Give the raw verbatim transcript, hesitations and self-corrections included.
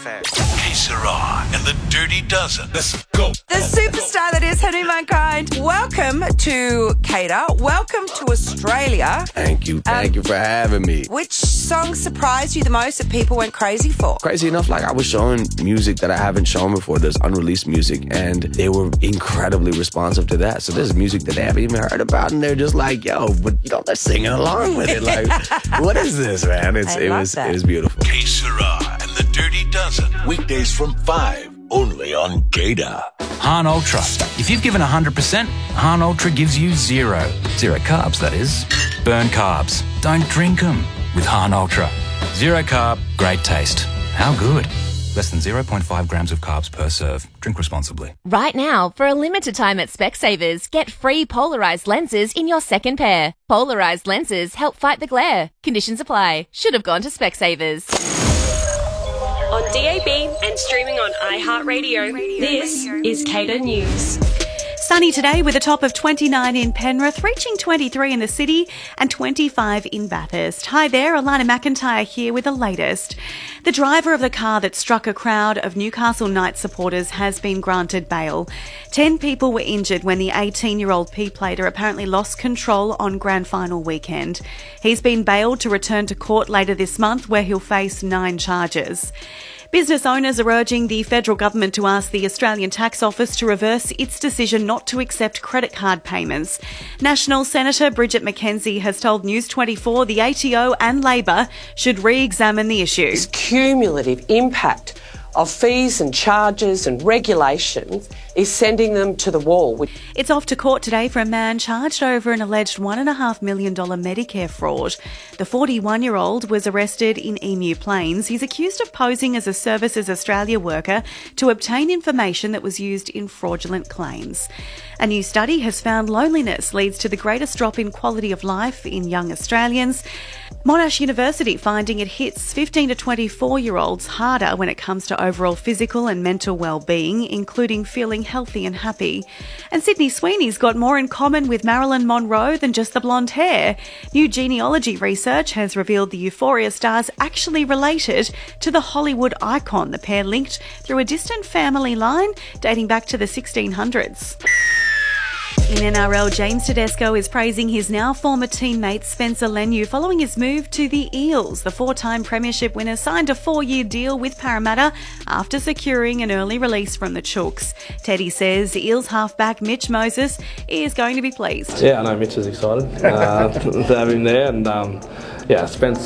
M. Que Sera and the Dirty Dozen. Let's go. The superstar that is Henry Mankind. Welcome to Cater. Welcome to Australia. Thank you. Thank um, you for having me. Which song surprised you the most that people went crazy for? Crazy enough, like I was showing music that I haven't shown before. There's unreleased music, and they were incredibly responsive to that. So there's music that they haven't even heard about, and they're just like, yo, but you know, they're singing along with it. Like, what is this, man? It's I it love was that. it was beautiful. Que Sera and the Dirty Dozen. Weekdays from five. Only on Gator. Han Ultra. If you've given one hundred percent, Han Ultra gives you zero. Zero carbs, that is. Burn carbs. Don't drink them with Han Ultra. Zero carb, great taste. How good? Less than zero point five grams of carbs per serve. Drink responsibly. Right now, for a limited time at Specsavers, get free polarised lenses in your second pair. Polarised lenses help fight the glare. Conditions apply. Should have gone to Specsavers. On D A B and streaming on iHeartRadio, this is Cater News. Sunny today with a top of twenty-nine in Penrith, reaching twenty-three in the city and twenty-five in Bathurst. Hi there, Alana McIntyre here with the latest. The driver of the car that struck a crowd of Newcastle Knights supporters has been granted bail. Ten people were injured when the eighteen-year-old P-plater apparently lost control on grand final weekend. He's been bailed to return to court later this month, where he'll face nine charges. Business owners are urging the federal government to ask the Australian Tax Office to reverse its decision not to accept credit card payments. National Senator Bridget McKenzie has told News twenty-four the A T O and Labor should re-examine the issue. This cumulative impact of fees and charges and regulations is sending them to the wall. It's off to court today for a man charged over an alleged one point five million dollars Medicare fraud. The forty-one-year-old was arrested in Emu Plains. He's accused of posing as a Services Australia worker to obtain information that was used in fraudulent claims. A new study has found loneliness leads to the greatest drop in quality of life in young Australians. Monash University finding it hits fifteen to twenty-four-year-olds harder when it comes to overall physical and mental well-being, including feeling healthy and happy. And Sydney Sweeney's got more in common with Marilyn Monroe than just the blonde hair. New genealogy research has revealed the Euphoria star's actually related to the Hollywood icon, the pair linked through a distant family line dating back to the sixteen hundreds. In N R L, James Tedesco is praising his now former teammate Spencer Leniu following his move to the Eels. The four-time premiership winner signed a four-year deal with Parramatta after securing an early release from the Chooks. Teddy says Eels halfback Mitch Moses is going to be pleased. Yeah, I know Mitch is excited uh, to have him there, and um, yeah, Spence